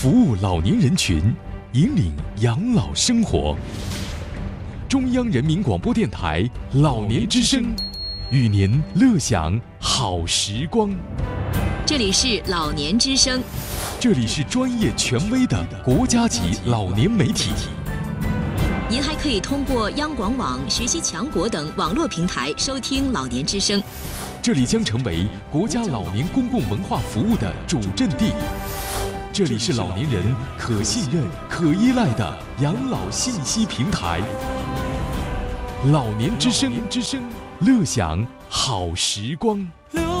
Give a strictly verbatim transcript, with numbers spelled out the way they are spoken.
服务老年人群，引领养老生活。中央人民广播电台老年之声，与您乐享好时光。 这里是老年之声， 这里是专业权威的国家级老年媒体。 您还可以通过央广网、学习强国等网络平台收听老年之声。 这里将成为国家老年公共文化服务的主阵地。这里是老年人可信任、可依赖的养老信息平台。老年之声，乐享好时光。